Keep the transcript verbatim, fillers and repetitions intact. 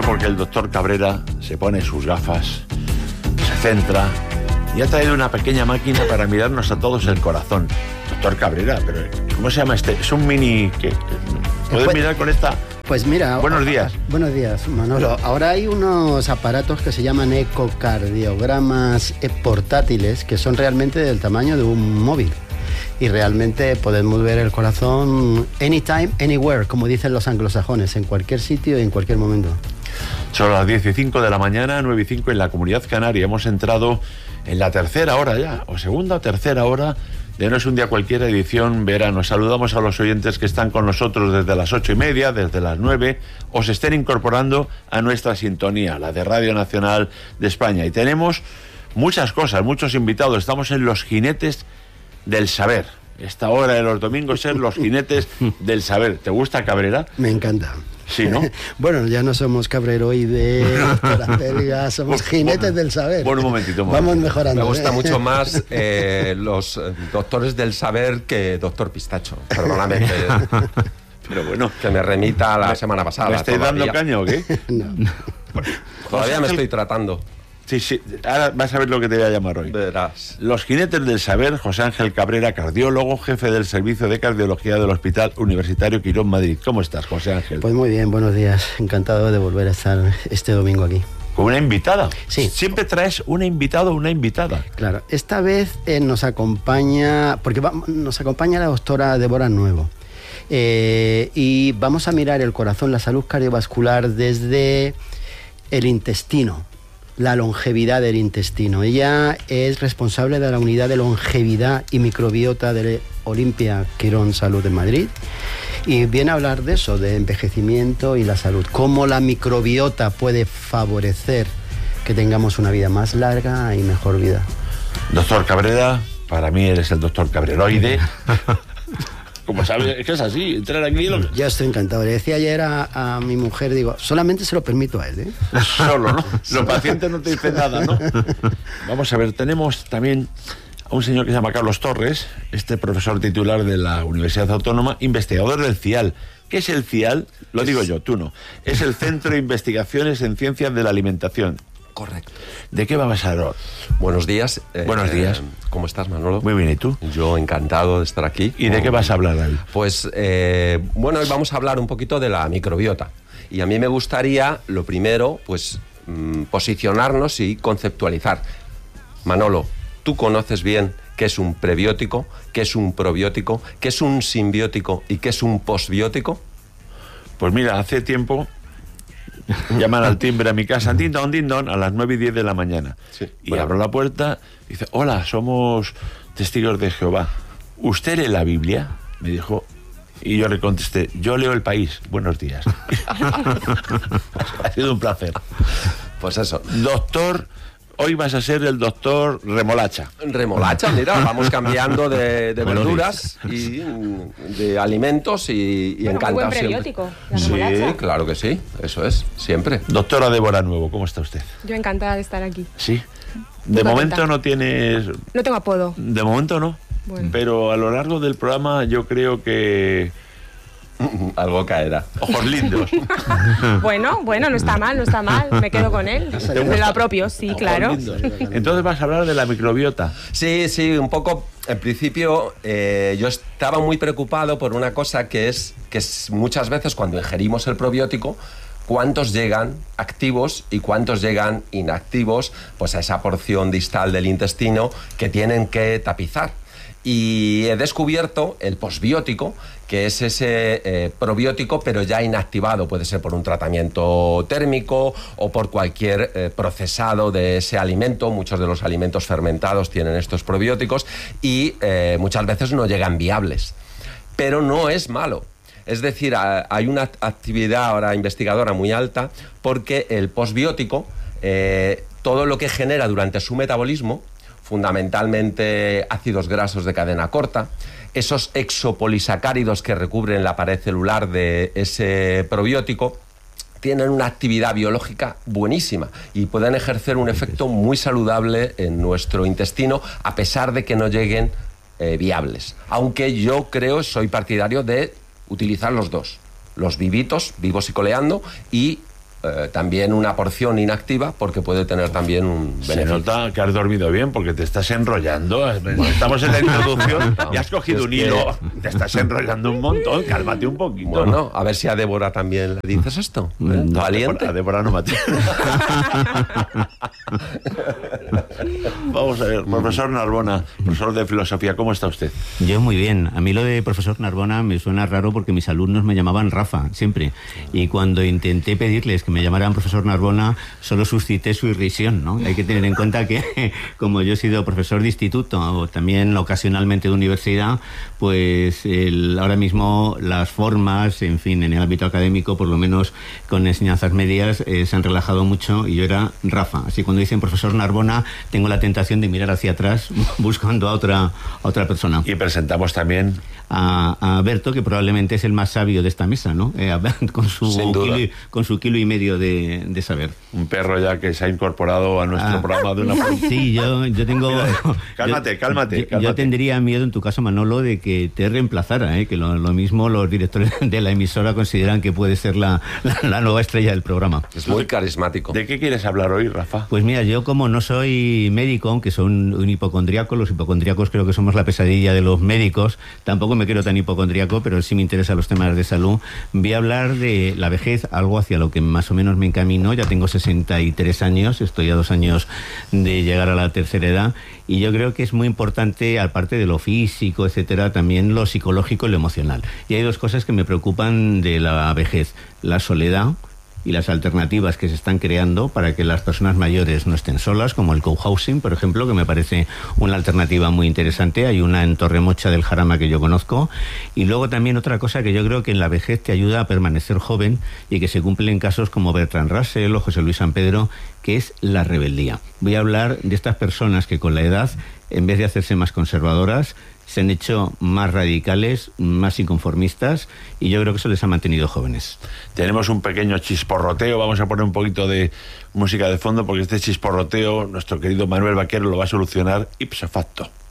serio porque el doctor Cabrera se pone sus gafas, se centra y ha traído una pequeña máquina para mirarnos a todos el corazón. Doctor Cabrera, pero ¿cómo se llama este? Es un mini... que ¿puedes pues, mirar con esta? Pues mira... Buenos días. Buenos días, Manolo. Ahora hay unos aparatos que se llaman ecocardiogramas portátiles que son realmente del tamaño de un móvil. Y realmente podemos ver el corazón anytime, anywhere, como dicen los anglosajones, en cualquier sitio y en cualquier momento. Son las diez y cinco de la mañana, nueve y cinco en la Comunidad Canaria. Hemos entrado en la tercera hora ya, o segunda o tercera hora de No es un día cualquiera, edición verano. Saludamos a los oyentes que están con nosotros desde las ocho y media, desde las nueve, o se estén incorporando a nuestra sintonía, la de Radio Nacional de España. Y tenemos muchas cosas, muchos invitados. Estamos en los jinetes del saber. Esta hora de los domingos es los jinetes del saber. ¿Te gusta Cabrera? Me encanta. Sí, ¿no? Bueno, ya no somos cabreroides, ya somos jinetes del saber. Bueno, un momentito. Un Vamos momentito. mejorando. Me gusta ¿eh? mucho más eh, los doctores del saber que doctor Pistacho. Perdóname que, Pero bueno, que me remita a la semana pasada. ¿me estáis todavía. dando caña o qué? No. Bueno, Todavía me Ángel... estoy tratando. Sí, sí, ahora vas a ver lo que te voy a llamar hoy. Verás. Los jinetes del saber, José Ángel Cabrera, cardiólogo, jefe del Servicio de Cardiología del Hospital Universitario Quirón Madrid. ¿Cómo estás, José Ángel? Pues muy bien, buenos días. Encantado de volver a estar este domingo aquí. ¿Con una invitada? Sí. Siempre traes un invitado o una invitada. Claro, esta vez eh, nos acompaña, porque va, nos acompaña la doctora Débora Nuevo. Eh, y vamos a mirar el corazón, la salud cardiovascular desde el intestino. La longevidad del intestino. Ella es responsable de la unidad de longevidad y microbiota de Olimpia Quirón Salud de Madrid y viene a hablar de eso, de envejecimiento y la salud, cómo la microbiota puede favorecer que tengamos una vida más larga y mejor vida. Doctor Cabrera, para mí eres el doctor Cabreroide. Como sabes, es que es así, entrar aquí... Lo... Yo estoy encantado. Le decía ayer a, a mi mujer, digo, solamente se lo permito a él, ¿eh? Solo, ¿no? Los pacientes no te dicen nada, ¿no? Vamos a ver, tenemos también a un señor que se llama Carlos Torres, este profesor titular de la Universidad Autónoma, investigador del C I A L. ¿Qué es el C I A L? Lo digo yo, tú no. Es el Centro de Investigaciones en Ciencias de la Alimentación. Correcto. ¿De qué vamos a hablar? Buenos días. Eh, Buenos días. Eh, ¿Cómo estás, Manolo? Muy bien, ¿y tú? Yo encantado de estar aquí. ¿Y de qué vas a hablar hoy? Pues, eh, bueno, hoy vamos a hablar un poquito de la microbiota. Y a mí me gustaría, lo primero, pues, mmm, posicionarnos y conceptualizar. Manolo, ¿tú conoces bien qué es un prebiótico, qué es un probiótico, qué es un simbiótico y qué es un posbiótico? Pues mira, hace tiempo... llaman al timbre a mi casa, din don, din don, a las nueve y diez de la mañana. Sí, y bueno. abro la puerta y dice, hola, somos testigos de Jehová. ¿Usted lee la Biblia? Me dijo. Y yo le contesté, yo leo El País. Buenos días. Ha sido un placer. Pues eso. Doctor, hoy vas a ser el doctor Remolacha. Remolacha, mira, vamos cambiando de, de Bueno, verduras y de alimentos y, y bueno, encantado muy buen siempre. prebiótico, la Sí, remolacha. claro que sí, eso es, siempre. Doctora Débora Nuevo, ¿cómo está usted? Yo encantada de estar aquí. Sí. De Muy momento contenta. no tienes... No tengo apodo. De momento no. Bueno. Pero a lo largo del programa yo creo que... Algo caerá. Ojos lindos. Bueno, bueno, no está mal, no está mal. Me quedo con él. Me lo apropio, sí, Ojos claro. lindos. Entonces vas a hablar de la microbiota. Sí, sí, un poco. En principio, eh, yo estaba muy preocupado por una cosa que es que es muchas veces cuando ingerimos el probiótico, cuántos llegan activos y cuántos llegan inactivos, pues a esa porción distal del intestino que tienen que tapizar. Y he descubierto el posbiótico, que es ese eh, probiótico pero ya inactivado, puede ser por un tratamiento térmico o por cualquier eh, procesado de ese alimento. Muchos de los alimentos fermentados tienen estos probióticos y eh, muchas veces no llegan viables, pero no es malo. Es decir, a, hay una actividad ahora investigadora muy alta porque el posbiótico, eh, todo lo que genera durante su metabolismo, fundamentalmente ácidos grasos de cadena corta, esos exopolisacáridos que recubren la pared celular de ese probiótico, tienen una actividad biológica buenísima y pueden ejercer un efecto muy saludable en nuestro intestino a pesar de que no lleguen eh, viables. Aunque yo creo, soy partidario de utilizar los dos, los vivitos, vivos y coleando, y eh, también una porción inactiva porque puede tener también un beneficio. Se nota que has dormido bien porque te estás enrollando. Estamos en la introducción y has cogido Es un que- hilo. Te estás enrollando un montón. Cálmate un poquito. Bueno, a ver si a Débora también le dices esto. ¿eh? No, a Valiente. Débora- a Débora no mate. Vamos a ver, profesor Narbona, profesor de filosofía, ¿cómo está usted? Yo muy bien. A mí lo de profesor Narbona me suena raro porque mis alumnos me llamaban Rafa, siempre. Y cuando intenté pedirles que me llamaran profesor Narbona, solo suscité su irrisión, ¿no? Hay que tener en cuenta que, como yo he sido profesor de instituto o también ocasionalmente de universidad, pues el, ahora mismo las formas, en fin, en el ámbito académico, por lo menos con enseñanzas medias, eh, se han relajado mucho y yo era Rafa. Así cuando dicen profesor Narbona, tengo la tentación de mirar hacia atrás buscando a otra, a otra persona. Y presentamos también A, a Berto, que probablemente es el más sabio de esta mesa, ¿no? Eh, a Bert, con, su Sin duda. kilo y, con su kilo y medio de, de saber. un perro ya que se ha incorporado a nuestro Ah, programa de una forma. Sí, yo, yo tengo... Cálmate, yo- cálmate, yo, cálmate. yo tendría miedo, en tu caso, Manolo, de que te reemplazara, ¿eh? Que lo, lo mismo los directores de la emisora consideran que puede ser la, la, la nueva estrella del programa. Es muy carismático. ¿De qué quieres hablar hoy, Rafa? Pues mira, yo como no soy médico, aunque soy un, un hipocondriaco, los hipocondriacos creo que somos la pesadilla de los médicos, tampoco me quiero tan hipocondriaco, pero sí me interesan los temas de salud. Voy a hablar de la vejez, algo hacia lo que más o menos me encamino. Ya tengo sesenta y tres años, estoy a dos años de llegar a la tercera edad, y yo creo que es muy importante, aparte de lo físico, etcétera, también lo psicológico y lo emocional. Y hay dos cosas que me preocupan de la vejez: la soledad y las alternativas que se están creando para que las personas mayores no estén solas, como el cohousing, por ejemplo, que me parece una alternativa muy interesante. Hay una en Torremocha del Jarama que yo conozco. Y luego también otra cosa que yo creo que en la vejez te ayuda a permanecer joven y que se cumplen casos como Bertrand Russell o José Luis San Pedro, que es la rebeldía. Voy a hablar de estas personas que con la edad, en vez de hacerse más conservadoras, se han hecho más radicales, más inconformistas, y yo creo que eso les ha mantenido jóvenes. Tenemos un pequeño chisporroteo, vamos a poner un poquito de música de fondo porque este chisporroteo nuestro querido Manuel Vaquero lo va a solucionar ipso facto.